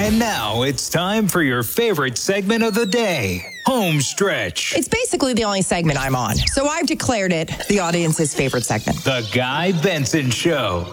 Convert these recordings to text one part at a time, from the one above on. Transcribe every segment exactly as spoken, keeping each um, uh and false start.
And now it's time for your favorite segment of the day, Home Stretch. It's basically the only segment I'm on, so I've declared it the audience's favorite segment. The Guy Benson Show.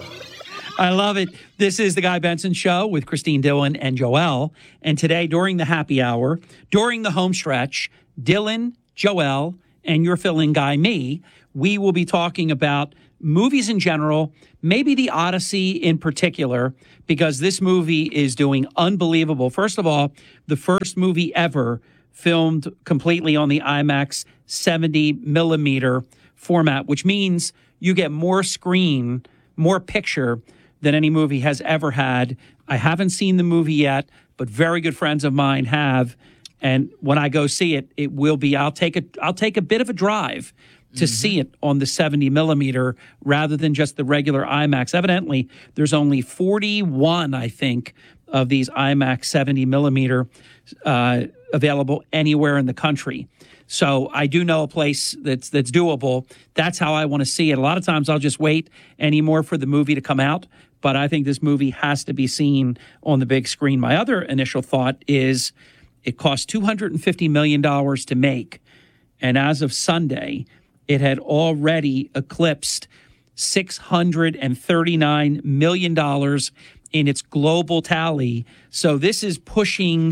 I love it. This is the Guy Benson Show with Christine Dillon and Joelle. And today, during the happy hour, during the home stretch, Dylan, Joelle, and your fill-in guy, me, we will be talking about movies in general, maybe the Odyssey in particular, because this movie is doing unbelievable. First of all, the first movie ever filmed completely on the IMAX seventy millimeter format, which means you get more screen, more picture than any movie has ever had. I haven't seen the movie yet, but very good friends of mine have. And when I go see it, it will be, I'll take a, I'll take a bit of a drive to mm-hmm. see it on the seventy millimeter rather than just the regular IMAX. Evidently, there's only forty-one, I think, of these IMAX seventy millimeter uh, available anywhere in the country. So I do know a place that's that's doable. That's how I want to see it. A lot of times I'll just wait anymore for the movie to come out, but I think this movie has to be seen on the big screen. My other initial thought is it cost two hundred fifty million dollars to make, and as of Sunday, it had already eclipsed six hundred thirty-nine million dollars in its global tally. So this is pushing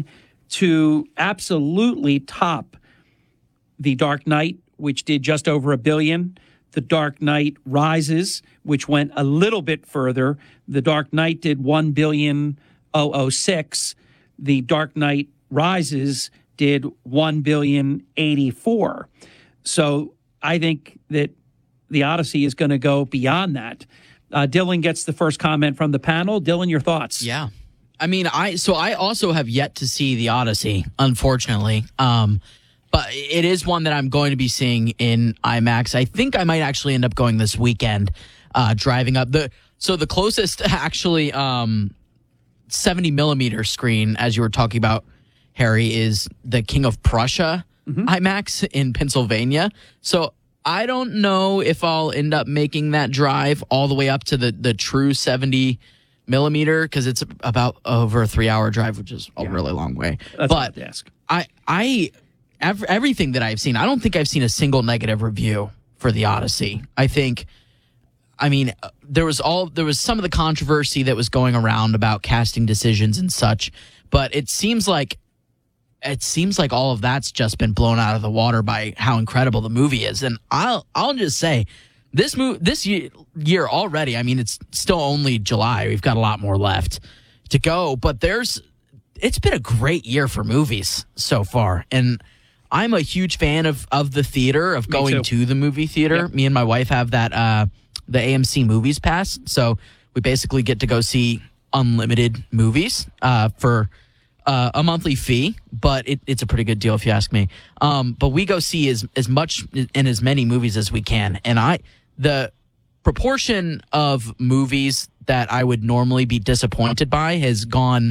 to absolutely top The Dark Knight, which did just over a billion. The Dark Knight Rises, which went a little bit further. The Dark Knight did one billion six. The Dark Knight Rises did one billion eighty-four. So I think that the Odyssey is going to go beyond that. Uh, Dylan gets the first comment from the panel. Dylan, your thoughts? Yeah. I mean, I so I also have yet to see the Odyssey, unfortunately. Um, but it is one that I'm going to be seeing in IMAX. I think I might actually end up going this weekend, uh, driving up. the So the closest actually um, seventy millimeter screen, as you were talking about, Harry, is the King of Prussia mm-hmm. IMAX in Pennsylvania. So I don't know if I'll end up making that drive all the way up to the, the true seventy millimeter, because it's about over a three hour drive, which is a yeah. really long way. That's but to ask. I, I, every, everything that I've seen, I don't think I've seen a single negative review for the Odyssey. I think, I mean, there was all, there was some of the controversy that was going around about casting decisions and such, but it seems like It seems like all of that's just been blown out of the water by how incredible the movie is. And I'll I'll just say, this move this year, year already, I mean, it's still only July. We've got a lot more left to go. But there's it's been a great year for movies so far. And I'm a huge fan of, of the theater, of going to the movie theater. Yep. Me and my wife have that uh, the A M C Movies Pass. So we basically get to go see unlimited movies uh, for Uh, a monthly fee, but it, it's a pretty good deal if you ask me. Um, but we go see as as much and as many movies as we can, and I the proportion of movies that I would normally be disappointed by has gone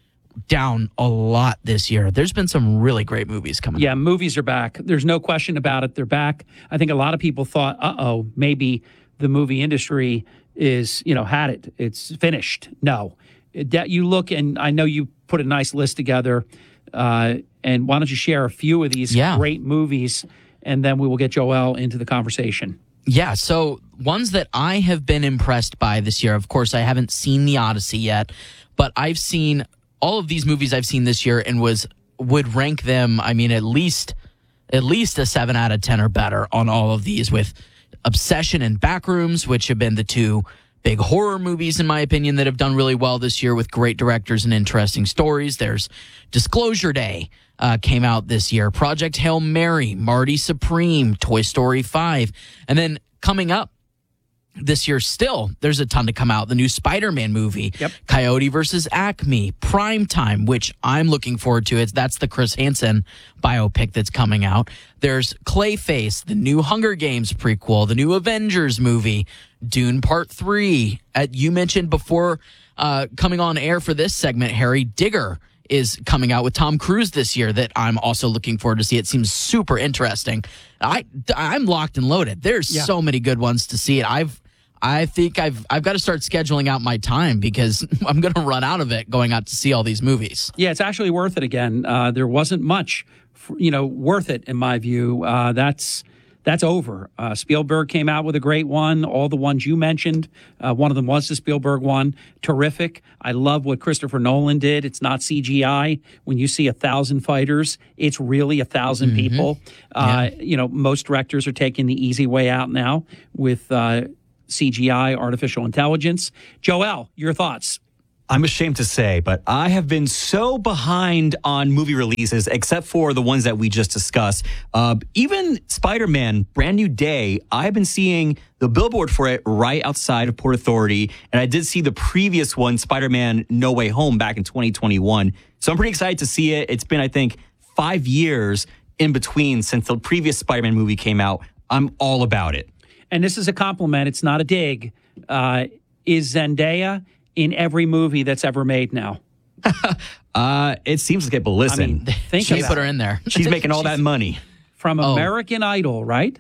down a lot this year. There's been some really great movies coming. Yeah, out. movies are back. There's no question about it. They're back. I think a lot of people thought, uh-oh, maybe the movie industry is, you know, had it. It's finished. No. That you look, and I know you put a nice list together, uh, and why don't you share a few of these yeah. great movies, and then we will get Joelle into the conversation. Yeah, so ones that I have been impressed by this year, of course, I haven't seen the Odyssey yet, but I've seen all of these movies I've seen this year and was would rank them, I mean, at least at least a seven out of ten or better on all of these, with Obsession and Backrooms, which have been the two big horror movies, in my opinion, that have done really well this year with great directors and interesting stories. There's Disclosure Day uh, came out this year. Project Hail Mary, Marty Supreme, Toy Story five. And then coming up this year still, there's a ton to come out. The new Spider-Man movie, yep. Coyote versus Acme, Primetime, which I'm looking forward to. It's That's the Chris Hansen biopic that's coming out. There's Clayface, the new Hunger Games prequel, the new Avengers movie, Dune Part three. Uh, you mentioned before uh, coming on air for this segment, Harry, Digger is coming out with Tom Cruise this year that I'm also looking forward to see. It seems super interesting. I, I'm locked and loaded. There's yeah. so many good ones to see. I've I think I've I've got to start scheduling out my time because I'm going to run out of it going out to see all these movies. Yeah, it's actually worth it again. Uh, there wasn't much, you know, worth it in my view. Uh, that's that's over. Uh, Spielberg came out with a great one. All the ones you mentioned, uh, one of them was the Spielberg one. Terrific. I love what Christopher Nolan did. It's not C G I. When you see a thousand fighters, it's really a thousand mm-hmm. people. Uh, yeah. You know, most directors are taking the easy way out now with uh, C G I, artificial intelligence. Joel, your thoughts? I'm ashamed to say, but I have been so behind on movie releases, except for the ones that we just discussed. Uh, even Spider-Man, Brand New Day, I've been seeing the billboard for it right outside of Port Authority. And I did see the previous one, Spider-Man No Way Home, back in twenty twenty-one. So I'm pretty excited to see it. It's been, I think, five years in between since the previous Spider-Man movie came out. I'm all about it. And this is a compliment. It's not a dig. Uh, is Zendaya in every movie that's ever made now? uh, it seems like it, but listen. I mean, think she about put her in there. She's making all that money. From oh. American Idol, right?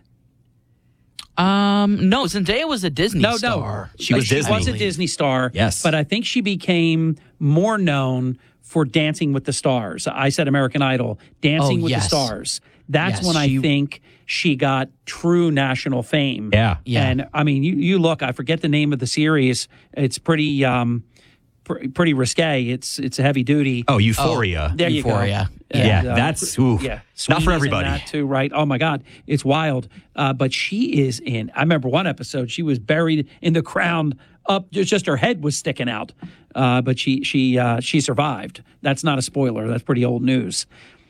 Um, no, Zendaya was a Disney no, star. No, she was she Disney. was a Disney star. Yes. But I think she became more known for Dancing with the Stars. I said American Idol. Dancing oh, with yes. the Stars. That's yes, when she... I think she got true national fame. Yeah. yeah. And, I mean, you, you look, I forget the name of the series. It's pretty... Um, pretty risque. It's it's heavy duty. Oh, Euphoria. Oh, there Euphoria. you go. Yeah, and, uh, that's oof. yeah, not for Sweeney's everybody. in that too, right? Oh my God, it's wild. Uh, but she is in. I remember one episode. She was buried in the ground. Up, just her head was sticking out. Uh, but she she uh, she survived. That's not a spoiler. That's pretty old news.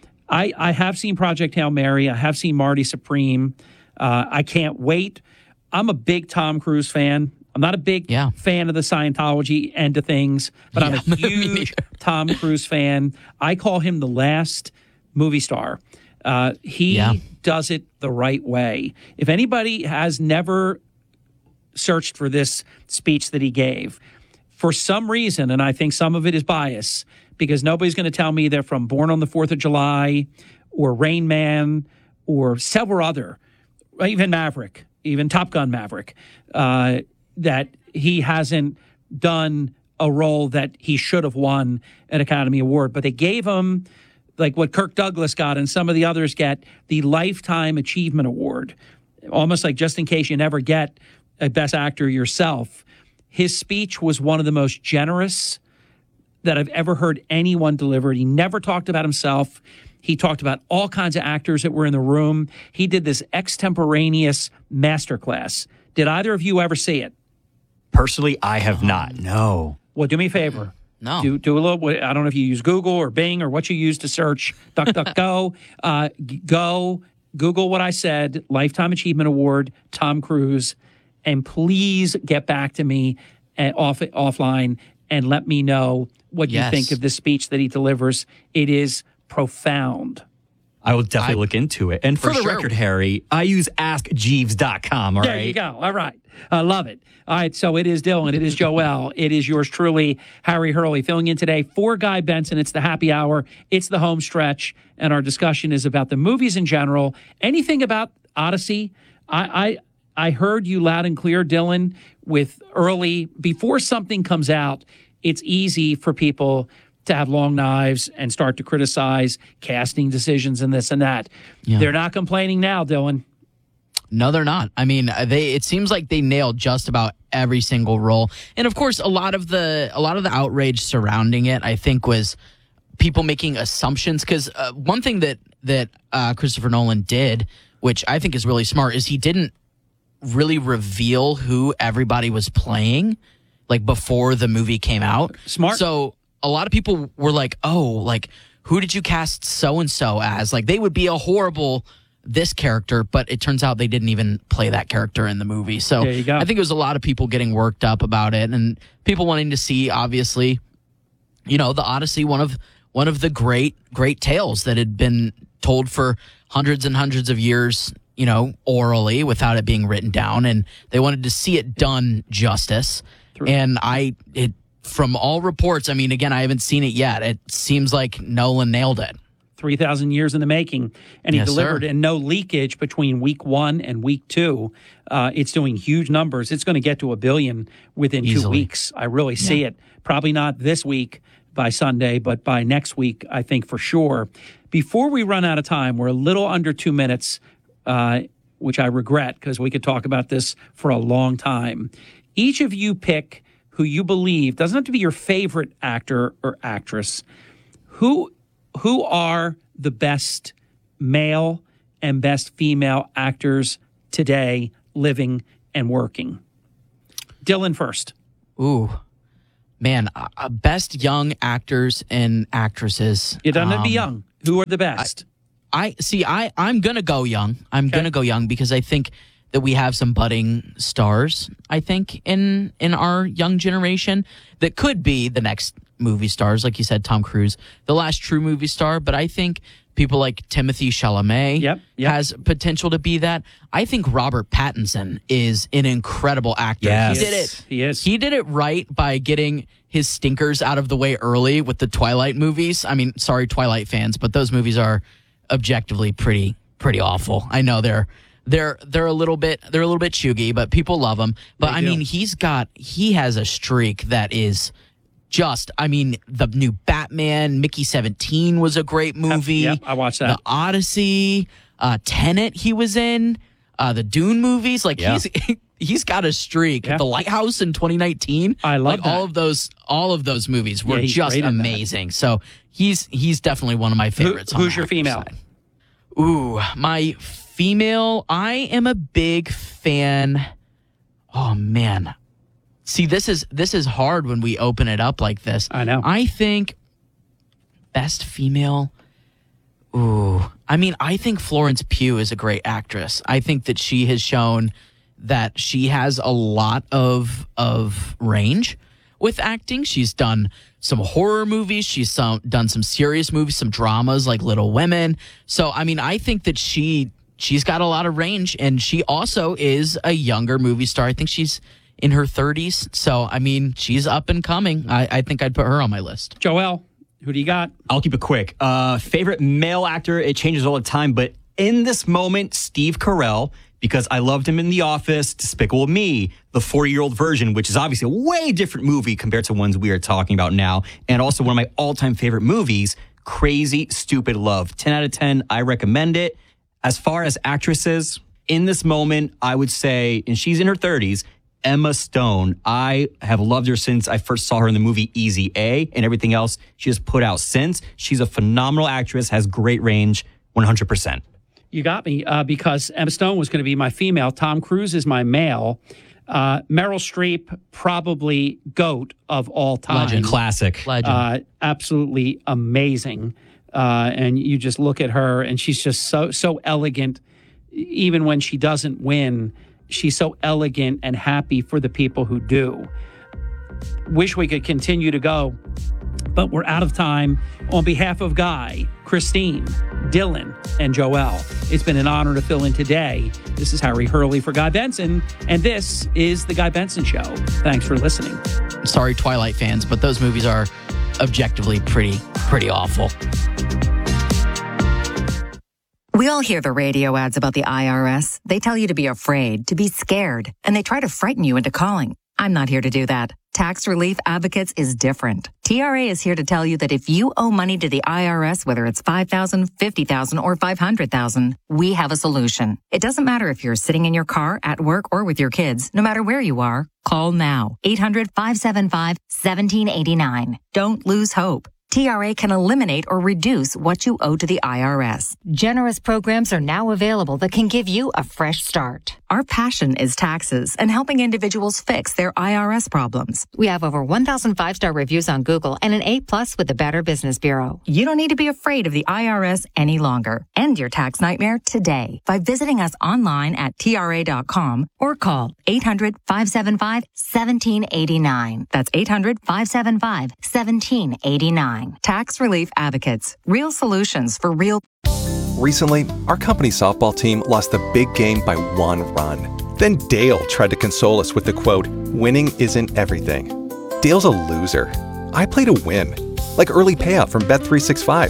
I I have seen Project Hail Mary. I have seen Marty Supreme. Uh, I can't wait. I'm a big Tom Cruise fan. I'm not a big yeah. fan of the Scientology end of things, but yeah, I'm a huge Tom Cruise fan. I call him the last movie star. Uh, he yeah. does it the right way. If anybody has never searched for this speech that he gave, for some reason, and I think some of it is bias, because nobody's going to tell me they're from Born on the Fourth of July or Rain Man or several other, even Maverick, even Top Gun Maverick, uh, that he hasn't done a role that he should have won an Academy Award. But they gave him, like what Kirk Douglas got and some of the others get, the Lifetime Achievement Award, almost like just in case you never get a Best Actor yourself. His speech was one of the most generous that I've ever heard anyone deliver. He never talked about himself. He talked about all kinds of actors that were in the room. He did this extemporaneous masterclass. Did either of you ever see it? Personally, I have not. No. Well, do me a favor. No. Do, do a little, I don't know if you use Google or Bing or what you use to search DuckDuckGo. uh, go, Google what I said, Lifetime Achievement Award, Tom Cruise, and please get back to me at, off offline and let me know what yes. you think of the speech that he delivers. It is profound. I will definitely I, look into it. And for, for the sure. record, Harry, I use ask jeeves dot com, all there right? There you go. All right. I love it. All right, so it is Dylan. It is Joel. It is yours truly, Harry Hurley, filling in today for Guy Benson. It's the happy hour. It's the home stretch. And our discussion is about the movies in general. Anything about Odyssey? I I, I heard you loud and clear, Dylan, with early, before something comes out, it's easy for people to have long knives and start to criticize casting decisions and this and that. Yeah. They're not complaining now, Dylan. No, they're not. I mean, they. It seems like they nailed just about every single role, and of course, a lot of the a lot of the outrage surrounding it, I think, was people making assumptions. Because uh, one thing that that uh, Christopher Nolan did, which I think is really smart, is he didn't really reveal who everybody was playing, like before the movie came out. Smart. So a lot of people were like, "Oh, like who did you cast so and so as? Like they would be a horrible." This character, but it turns out they didn't even play that character in the movie. So there you go. I think it was a lot of people getting worked up about it and people wanting to see, obviously, you know, the Odyssey, one of one of the great, great tales that had been told for hundreds and hundreds of years, you know, orally without it being written down. And they wanted to see it done justice. True. And I, it, from all reports, I mean, again, I haven't seen it yet. It seems like Nolan nailed it. three thousand years in the making, and he Yes, delivered, sir. and no leakage between week one and week two. Uh, it's doing huge numbers. It's going to get to a billion within two Easily. weeks. I really see it. Probably not this week by Sunday, but by next week, I think for sure. Before we run out of time, we're a little under two minutes, uh, which I regret because we could talk about this for a long time. Each of you pick who you believe, doesn't have to be your favorite actor or actress, who who are the best male and best female actors today, living and working. Dylan first. Ooh, man, uh, uh, best young actors and actresses. It doesn't have to be Um, young. Who are the best? I see. I I'm gonna go young. I'm gonna go young because I think that we have some budding stars. I think in in our young generation that could be the next movie stars, like you said, Tom Cruise, the last true movie star. But I think people like Timothée Chalamet Yep, yep. has potential to be that. I think Robert Pattinson is an incredible actor. Yes. He did it. He is. He did it right by getting his stinkers out of the way early with the Twilight movies. I mean, sorry, Twilight fans, but those movies are objectively pretty pretty awful. I know they're they're they're a little bit they're a little bit chuggy, but people love them. But They I do. mean, he's got he has a streak that is just. I mean, the new Batman, Mickey seventeen was a great movie. Yep, I watched that. The Odyssey, uh, Tenet, he was in. Uh, the Dune movies, like Yeah. he's he's got a streak. Yeah. The Lighthouse in twenty nineteen. I love like that. all of those. All of those movies were Yeah, he's just great in that. amazing. So he's he's definitely one of my Who- favorites. on who's the your actor female? side. Ooh, my female. I am a big fan. Oh man, see this is this is hard when we open it up like this. I know. I think best female. Ooh, I mean, I think Florence Pugh is a great actress. I think that she has shown that she has a lot of of range with acting. She's done some horror movies. She's some, done some serious movies, some dramas like Little Women. So, I mean, I think that she she's got a lot of range, and she also is a younger movie star. I think she's in her thirties. So, I mean, she's up and coming. I, I think I'd put her on my list. Joel, who do you got? I'll keep it quick. Uh, favorite male actor, it changes all the time, but in this moment, Steve Carell, because I loved him in The Office, Despicable Me, the forty-year-old version, which is obviously a way different movie compared to ones we are talking about now, and also one of my all-time favorite movies, Crazy Stupid Love. ten out of ten, I recommend it. As far as actresses, in this moment, I would say, and she's in her thirties, Emma Stone. I have loved her since I first saw her in the movie Easy A, and everything else she has put out since. She's a phenomenal actress, has great range, one hundred percent. You got me uh, because Emma Stone was going to be my female. Tom Cruise is my male. Uh, Meryl Streep, probably GOAT of all time. Legend. Classic. Legend. Uh, absolutely amazing. Uh, and you just look at her, and she's just so so elegant. Even when she doesn't win, she's so elegant and happy for the people who do. Wish we could continue to go, but we're out of time. On behalf of Guy, Christine, Dylan, and Joelle, it's been an honor to fill in today. This is Harry Hurley for Guy Benson, and this is The Guy Benson Show. Thanks for listening. Sorry, Twilight fans, but those movies are objectively pretty, pretty awful. We all hear the radio ads about the I R S. They tell you to be afraid, to be scared, and they try to frighten you into calling. I'm not here to do that. Tax Relief Advocates is different. T R A is here to tell you that if you owe money to the I R S, whether it's five thousand dollars, fifty thousand dollars, or five hundred thousand dollars, we have a solution. It doesn't matter if you're sitting in your car, at work, or with your kids. No matter where you are, call now. eight hundred, five seven five, one seven eight nine. Don't lose hope. T R A can eliminate or reduce what you owe to the I R S. Generous programs are now available that can give you a fresh start. Our passion is taxes and helping individuals fix their I R S problems. We have over one thousand five-star reviews on Google and an A plus with the Better Business Bureau. You don't need to be afraid of the I R S any longer. End your tax nightmare today by visiting us online at T R A dot com or call eight hundred, five seven five, one seven eight nine. That's eight hundred, five seven five, one seven eight nine. Tax Relief Advocates. Real solutions for real. Recently, our company softball team lost the big game by one run. Then Dale tried to console us with the quote, "Winning isn't everything." Dale's a loser. I play to win. Like early payout from Bet three sixty-five.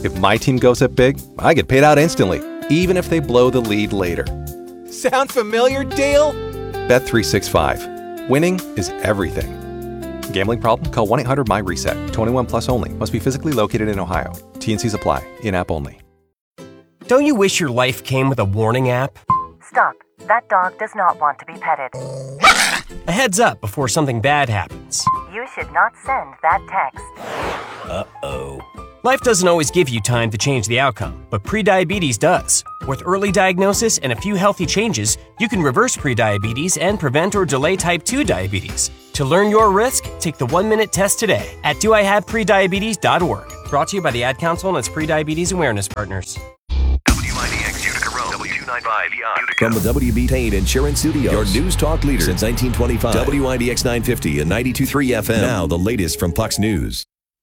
If my team goes up big, I get paid out instantly, even if they blow the lead later. Sound familiar, Dale? Bet three sixty-five. Winning is everything. Gambling problem? Call one eight hundred my reset. twenty-one plus only. Must be physically located in Ohio. T N Cs apply. In-app only. Don't you wish your life came with a warning app? Stop. That dog does not want to be petted. A heads up before something bad happens. You should not send that text. Uh-oh. Life doesn't always give you time to change the outcome, but prediabetes does. With early diagnosis and a few healthy changes, you can reverse prediabetes and prevent or delay type two diabetes. To learn your risk, take the one-minute test today at do I have prediabetes dot org. Brought to you by the Ad Council and its Prediabetes Awareness Partners. W I D X Utica Road, W two ninety-five Utica. From the W B Tain Insurance Studios, your news talk leader since nineteen twenty-five. W I D X nine fifty and ninety-two point three F M. Now the latest from Fox News.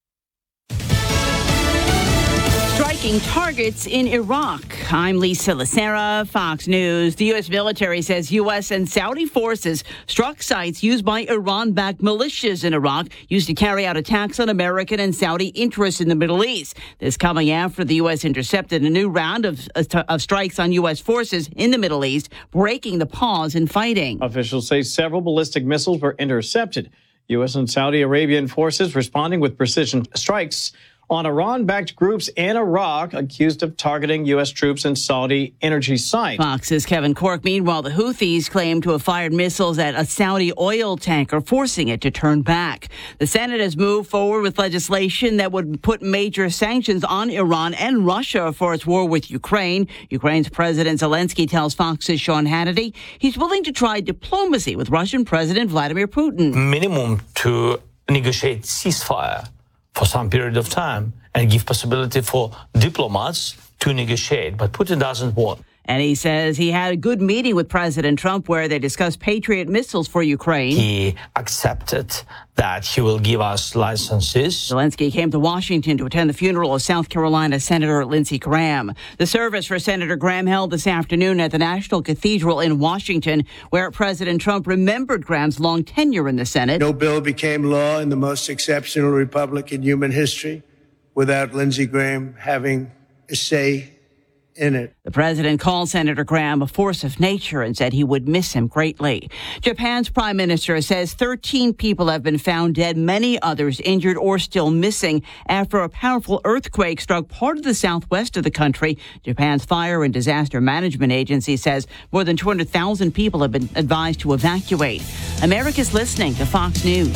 Striking targets in Iraq. I'm Lisa Lacera, Fox News. The U S military says U S and Saudi forces struck sites used by Iran-backed militias in Iraq used to carry out attacks on American and Saudi interests in the Middle East. This coming after the U S intercepted a new round of, of strikes on U S forces in the Middle East, breaking the pause in fighting. Officials say several ballistic missiles were intercepted. U S and Saudi Arabian forces responding with precision strikes on Iran-backed groups in Iraq accused of targeting U S troops and Saudi energy sites. Fox's Kevin Corke. Meanwhile, the Houthis claim to have fired missiles at a Saudi oil tanker, forcing it to turn back. The Senate has moved forward with legislation that would put major sanctions on Iran and Russia for its war with Ukraine. Ukraine's President Zelensky tells Fox's Sean Hannity he's willing to try diplomacy with Russian President Vladimir Putin. Minimum to negotiate ceasefire for some period of time and give possibility for diplomats to negotiate. But Putin doesn't want. And he says he had a good meeting with President Trump where they discussed Patriot missiles for Ukraine. He accepted that he will give us licenses. Zelensky came to Washington to attend the funeral of South Carolina Senator Lindsey Graham. The service for Senator Graham held this afternoon at the National Cathedral in Washington, where President Trump remembered Graham's long tenure in the Senate. No bill became law in the most exceptional republic in human history without Lindsey Graham having a say in it. The president called Senator Graham a force of nature and said he would miss him greatly. Japan's prime minister says thirteen people have been found dead, many others injured or still missing after a powerful earthquake struck part of the southwest of the country. Japan's Fire and Disaster Management Agency says more than two hundred thousand people have been advised to evacuate. America's listening to Fox News.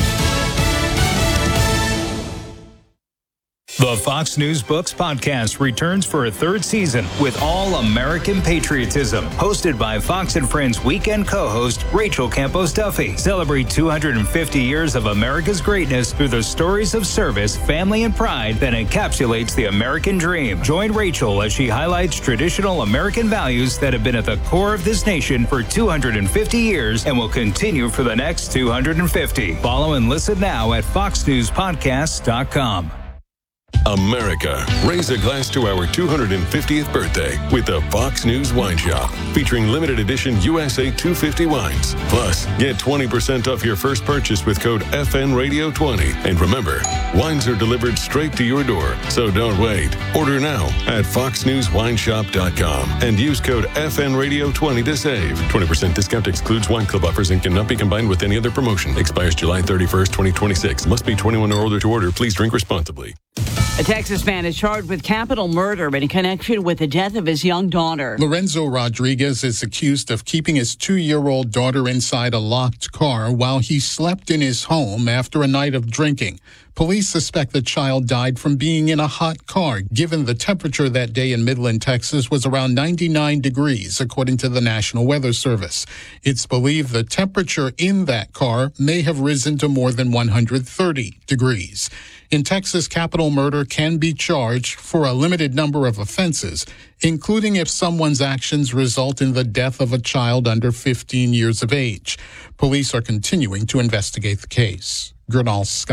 The Fox News Books podcast returns for a third season with all American patriotism. Hosted by Fox and Friends weekend co-host Rachel Campos Duffy. Celebrate two hundred fifty years of America's greatness through the stories of service, family, and pride that encapsulates the American dream. Join Rachel as she highlights traditional American values that have been at the core of this nation for two hundred fifty years and will continue for the next two hundred fifty. Follow and listen now at fox news podcast dot com. America, raise a glass to our two hundred fiftieth birthday with the Fox News Wine Shop, featuring limited edition U S A two fifty wines. Plus, get twenty percent off your first purchase with code F N Radio twenty. And remember, wines are delivered straight to your door, so don't wait. Order now at fox news wine shop dot com and use code F N Radio twenty to save. twenty percent discount excludes wine club offers and cannot be combined with any other promotion. Expires July thirty-first, twenty twenty-six. Must be twenty-one or older to order. Please drink responsibly. A Texas man is charged with capital murder in connection with the death of his young daughter. Lorenzo Rodriguez is accused of keeping his two-year-old daughter inside a locked car while he slept in his home after a night of drinking. Police suspect the child died from being in a hot car, given the temperature that day in Midland, Texas was around ninety-nine degrees, according to the National Weather Service. It's believed the temperature in that car may have risen to more than one hundred thirty degrees. In Texas, capital murder can be charged for a limited number of offenses, including if someone's actions result in the death of a child under fifteen years of age. Police are continuing to investigate the case. Gernal Scott,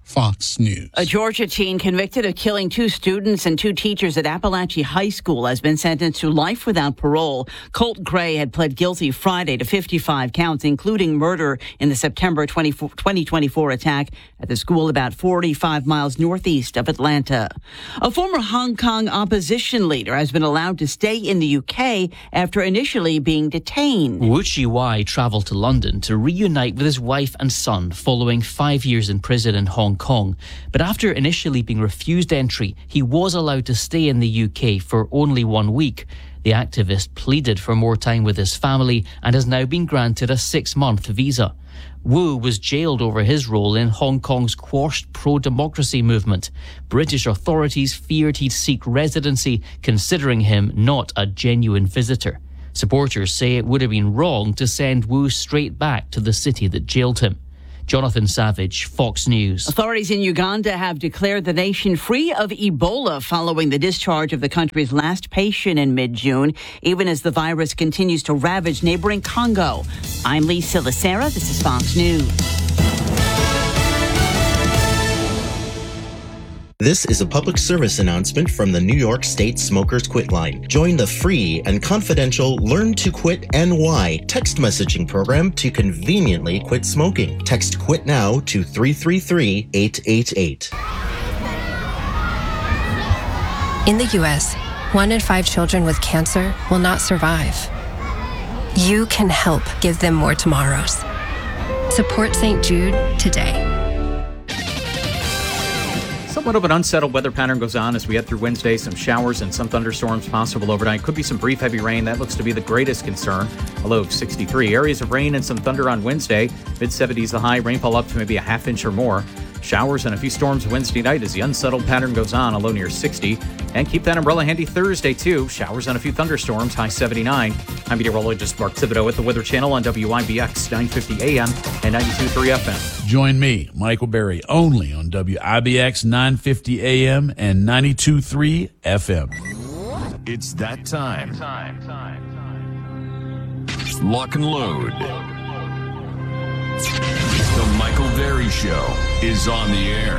Fox News. A Georgia teen convicted of killing two students and two teachers at Appalachia High School has been sentenced to life without parole. Colt Gray had pled guilty Friday to fifty-five counts, including murder in the September twenty twenty-four attack at the school about forty-five miles northeast of Atlanta. A former Hong Kong opposition leader has been allowed to stay in the U K after initially being detained. Wu Chi-wai travelled to London to reunite with his wife and son following five years in prison in Hong Kong. But after initially being refused entry, he was allowed to stay in the U K for only one week. The activist pleaded for more time with his family and has now been granted a six-month visa. Wu was jailed over his role in Hong Kong's quashed pro-democracy movement. British authorities feared he'd seek residency, considering him not a genuine visitor. Supporters say it would have been wrong to send Wu straight back to the city that jailed him. Jonathan Savage, Fox News. Authorities in Uganda have declared the nation free of Ebola following the discharge of the country's last patient in mid-June, even as the virus continues to ravage neighboring Congo. I'm Lee Silasera. This is Fox News. This is a public service announcement from the New York State Smokers Quit Line. Join the free and confidential Learn to Quit N Y text messaging program to conveniently quit smoking. Text QUIT NOW to three three three, eight eight eight. In the U S, one in five children with cancer will not survive. You can help give them more tomorrows. Support Saint Jude today. Somewhat of an unsettled weather pattern goes on as we head through Wednesday. Some showers and some thunderstorms possible overnight. Could be some brief heavy rain. That looks to be the greatest concern. A low of sixty-three. Areas of rain and some thunder on Wednesday. mid seventies the high. Rainfall up to maybe a half inch or more. Showers and a few storms Wednesday night as the unsettled pattern goes on. A low near sixty. And keep that umbrella handy Thursday, too. Showers and a few thunderstorms. High seventy-nine. I'm meteorologist Mark Thibodeau at the Weather Channel on W I B X nine fifty A M and ninety-two point three F M. Join me, Michael Berry, only on W I B X nine fifty A M and ninety-two point three F M. It's that time. Lock and load. The Michael Berry Show is on the air.